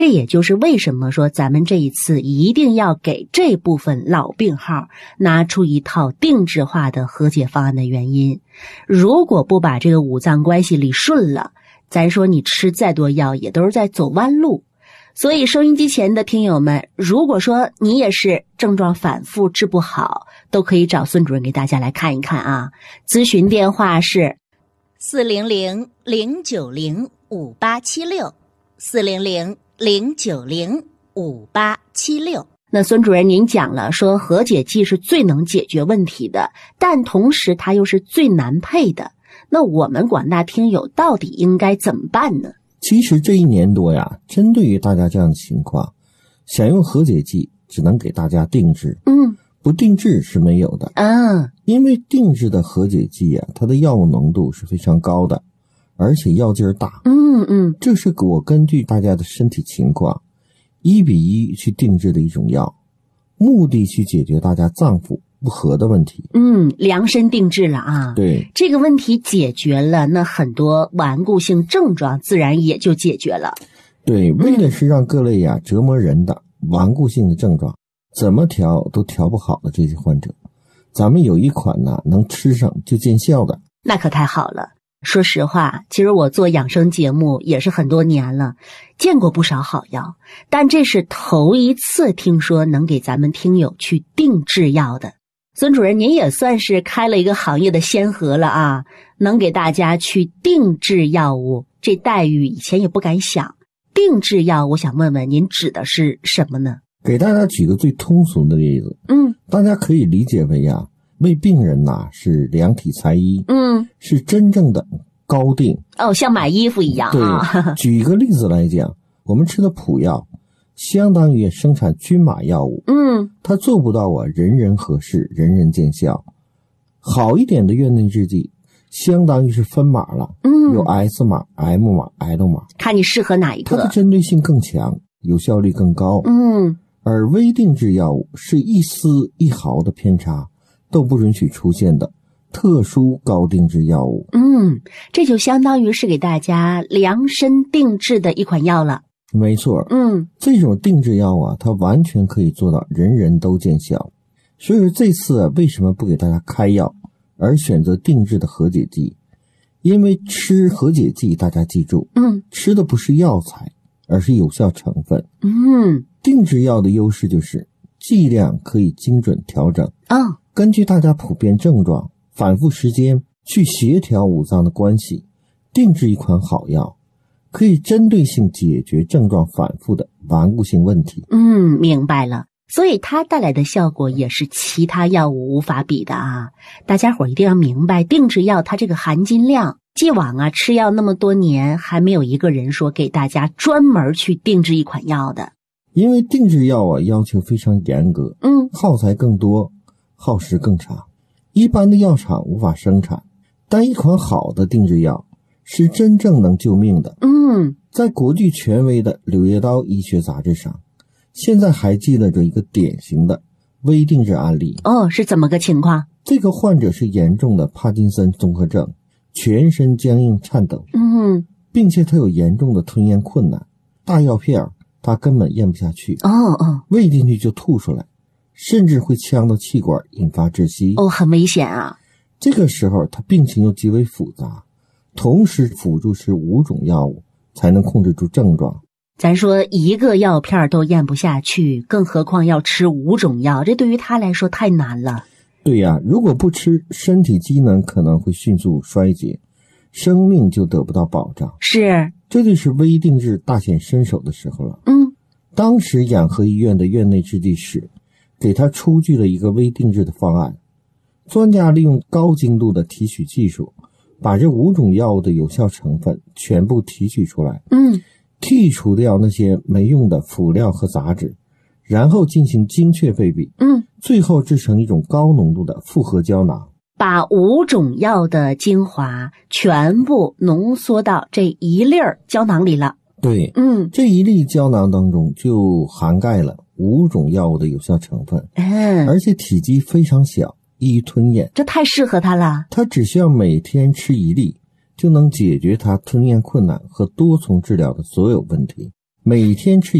这也就是为什么说咱们这一次一定要给这部分老病号拿出一套定制化的和解方案的原因。如果不把这个五脏关系理顺了，咱说你吃再多药也都是在走弯路。所以收音机前的听友们，如果说你也是症状反复治不好，都可以找孙主任给大家来看一看啊。咨询电话是400-090-5876，400-090-5876。那孙主任您讲了说和解剂是最能解决问题的，但同时它又是最难配的。那我们广大听友到底应该怎么办呢？ 其实这1年多呀，针对于大家这样的情况，想用和解剂只能给大家定制，不定制是没有的。因为定制的和解剂啊，它的药物浓度是非常高的，而且药劲儿大。这是我根据大家的身体情况1比1去定制的一种药，目的去解决大家脏腑不和的问题。 量身定制了啊。 对， 这个问题解决了，那很多顽固性症状自然也就解决了。 对，为的是让各类呀折磨人的顽固性的症状怎么调都调不好的这些患者，咱们有一款呢能吃上就见效的。 那可太好了。说实话，其实我做养生节目也是很多年了，见过不少好药，但这是头一次听说能给咱们听友去定制药的。孙主任，您也算是开了一个行业的先河了啊，能给大家去定制药物，这待遇以前也不敢想。定制药，我想问问您指的是什么呢？ 给大家举个最通俗的例子，大家可以理解为啊，为病人呐是量体裁衣，是真正的高定。 像买衣服一样啊。 对，举一个例子来讲，我们吃的普药相当于生产均码药物，它做不到人人合适，人人见效。好一点的院内制剂相当于是分码了，有 S 码、M 码、L 码， 看你适合哪一个。 它的针对性更强，有效率更高。而微定制药物是一丝一毫的偏差都不允许出现的特殊高定制药物。 这就相当于是给大家量身定制的一款药了。 没错，这种定制药啊，它完全可以做到人人都见效。所以说这次为什么不给大家开药，而选择定制的和解剂？因为吃和解剂，大家记住，吃的不是药材，而是有效成分。定制药的优势就是剂量可以精准调整，根据大家普遍症状、反复时间去协调五脏的关系，定制一款好药，可以针对性解决症状反复的顽固性问题。 明白了。所以它带来的效果也是其他药物无法比的啊！大家伙一定要明白，定制药它这个含金量，既往啊吃药那么多年，还没有一个人说给大家专门去定制一款药的。 因为定制药啊要求非常严格，耗材更多，耗时更长，一般的药厂无法生产。但一款好的定制药是真正能救命的。在国际权威的《柳叶刀医学杂志》上，现在还记录着一个典型的微定制案例。 是怎么个情况？ 这个患者是严重的帕金森综合症，全身僵硬颤抖，并且他有严重的吞咽困难，大药片他根本咽不下去，喂进去就吐出来，甚至会呛到气管，引发窒息。 很危险啊！ 这个时候他病情又极为复杂，同时辅助吃5种药物才能控制住症状。 咱说一个药片都咽不下去，更何况要吃5种药，这对于他来说太难了。 对呀，如果不吃，身体机能可能会迅速衰竭，生命就得不到保障。 是， 这就是微定制大显身手的时候了。当时养和医院的院内制剂室给他出具了一个微定制的方案，专家利用高精度的提取技术，把这5种药物的有效成分全部提取出来，剔除掉那些没用的辅料和杂质，然后进行精确配比，最后制成一种高浓度的复合胶囊， 把5种药的精华全部浓缩到这一粒胶囊里了。 对，这一粒胶囊当中就涵盖了5种药物的有效成分，而且体积非常小，易于吞咽， 这太适合他了。 他只需要每天吃1粒，就能解决他吞咽困难和多重治疗的所有问题。 每天吃